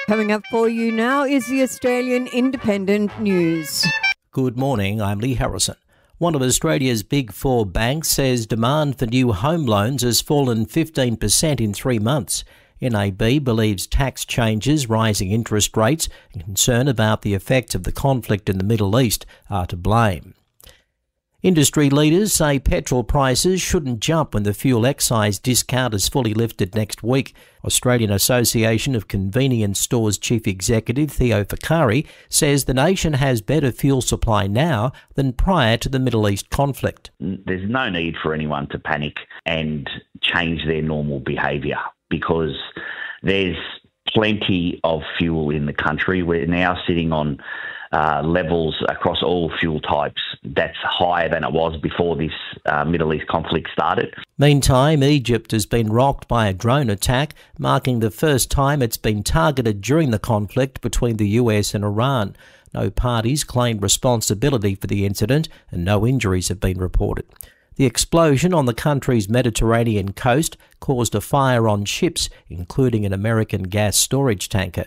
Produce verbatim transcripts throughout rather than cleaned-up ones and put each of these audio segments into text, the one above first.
Coming up for you now is the Australian Independent News. Good morning, I'm Lee Harrison. One of Australia's big four banks says demand for new home loans has fallen fifteen percent in three months. N A B believes tax changes, rising interest rates and concern about the effects of the conflict in the Middle East are to blame. Industry leaders say petrol prices shouldn't jump when the fuel excise discount is fully lifted next week. Australian Association of Convenience Stores Chief Executive Theo Faccari says the nation has better fuel supply now than prior to the Middle East conflict. There's no need for anyone to panic and change their normal behaviour because there's plenty of fuel in the country. We're now sitting on Uh, levels across all fuel types that's higher than it was before this uh, Middle East conflict started. Meantime, Egypt has been rocked by a drone attack, marking the first time it's been targeted during the conflict between the U S and Iran. No parties claimed responsibility for the incident and no injuries have been reported. The explosion on the country's Mediterranean coast caused a fire on ships, including an American gas storage tanker.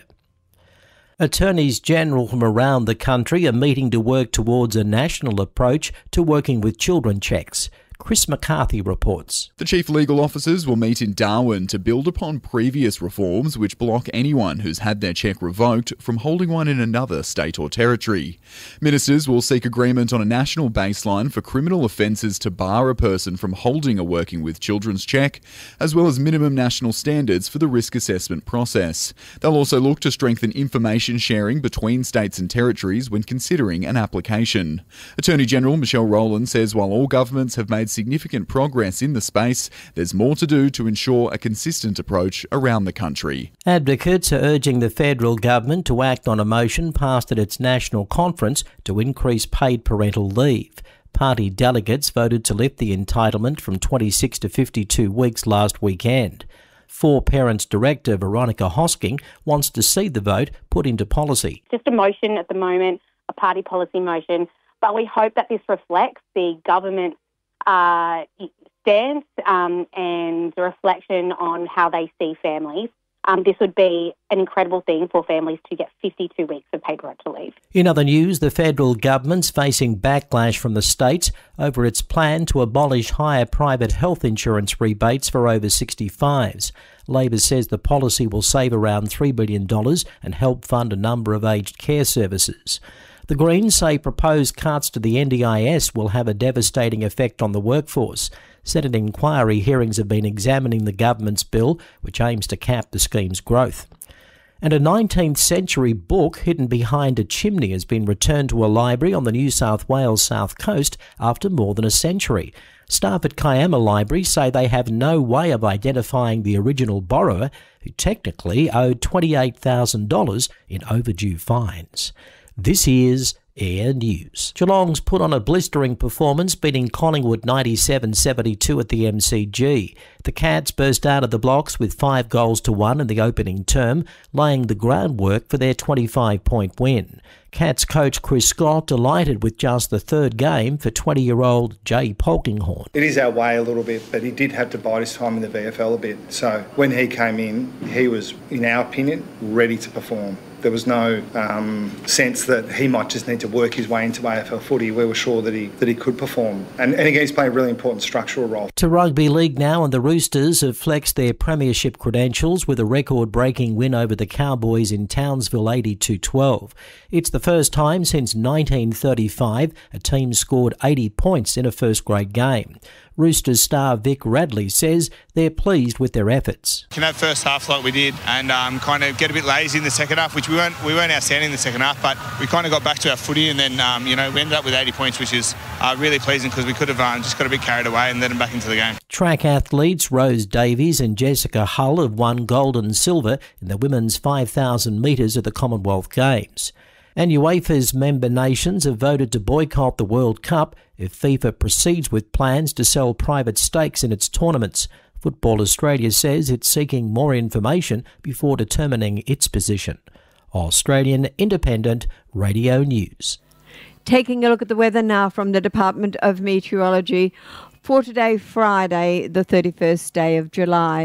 Attorneys General from around the country are meeting to work towards a national approach to working with children checks. Chris McCarthy reports. The chief legal officers will meet in Darwin to build upon previous reforms which block anyone who's had their cheque revoked from holding one in another state or territory. Ministers will seek agreement on a national baseline for criminal offences to bar a person from holding a working with children's cheque, as well as minimum national standards for the risk assessment process. They'll also look to strengthen information sharing between states and territories when considering an application. Attorney General Michelle Rowland says while all governments have made significant progress in the space, there's more to do to ensure a consistent approach around the country. Advocates are urging the federal government to act on a motion passed at its national conference to increase paid parental leave. Party delegates voted to lift the entitlement from twenty-six to fifty-two weeks last weekend. For Parents Director Veronica Hosking wants to see the vote put into policy. Just a motion at the moment, a party policy motion, but we hope that this reflects the government's Uh, stance um, and a reflection on how they see families. Um, this would be an incredible thing for families to get fifty-two weeks of paid parental leave. In other news, the federal government's facing backlash from the states over its plan to abolish higher private health insurance rebates for over sixty-fives. Labor says the policy will save around three billion dollars and help fund a number of aged care services. The Greens say proposed cuts to the N D I S will have a devastating effect on the workforce. Senate inquiry hearings have been examining the government's bill, which aims to cap the scheme's growth. And a nineteenth century book hidden behind a chimney has been returned to a library on the New South Wales south coast after more than a century. Staff at Kiama Library say they have no way of identifying the original borrower, who technically owed twenty-eight thousand dollars in overdue fines. This is Air News. Geelong's put on a blistering performance, beating Collingwood ninety-seven seventy-two at the M C G. The Cats burst out of the blocks with five goals to one in the opening term, laying the groundwork for their twenty-five point win. Cats coach Chris Scott delighted with just the third game for twenty-year-old Jay Polkinghorne. It is our way a little bit, but he did have to bide his time in the V F L a bit. So when he came in, he was, in our opinion, ready to perform. There was no um, sense that he might just need to work his way into A F L footy. We were sure that he that he could perform. And, and again, he's playing a really important structural role. To rugby league now, and the Roosters have flexed their premiership credentials with a record-breaking win over the Cowboys in Townsville eighty-two twelve. It's the first time since nineteen thirty-five a team scored eighty points in a first-grade game. Roosters star Vic Radley says they're pleased with their efforts. Can have first half like we did and um, kind of get a bit lazy in the second half, which we weren't we weren't outstanding in the second half, but we kind of got back to our footy and then um, you know we ended up with eighty points, which is uh, really pleasing because we could have um, just got a bit carried away and let them back into the game. Track athletes Rose Davies and Jessica Hull have won gold and silver in the women's five thousand metres at the Commonwealth Games. And UEFA's member nations have voted to boycott the World Cup if FIFA proceeds with plans to sell private stakes in its tournaments. Football Australia says it's seeking more information before determining its position. Australian Independent Radio News. Taking a look at the weather now from the Department of Meteorology for today, Friday, the thirty-first day of July.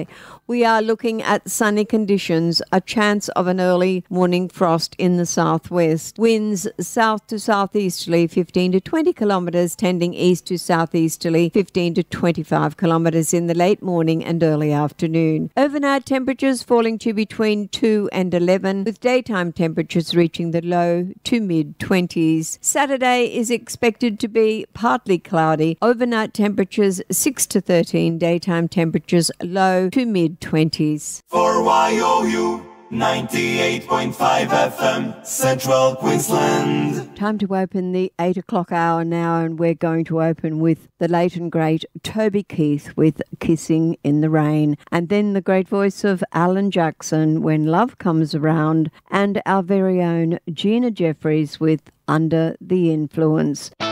we are looking at sunny conditions, a chance of an early morning frost in the southwest. Winds south to southeasterly fifteen to twenty kilometres, tending east to southeasterly fifteen to twenty-five kilometres in the late morning and early afternoon. Overnight temperatures falling to between two and eleven, with daytime temperatures reaching the low to mid-twenties. Saturday is expected to be partly cloudy. Overnight temperatures six to thirteen, daytime temperatures low to mid-twenties. For Y O U ninety-eight point five F M, Central Queensland. Time to open the eight o'clock hour now, and we're going to open with the late and great Toby Keith with Kissing in the Rain, and then the great voice of Alan Jackson, When Love Comes Around, and our very own Gina Jeffries with Under the Influence.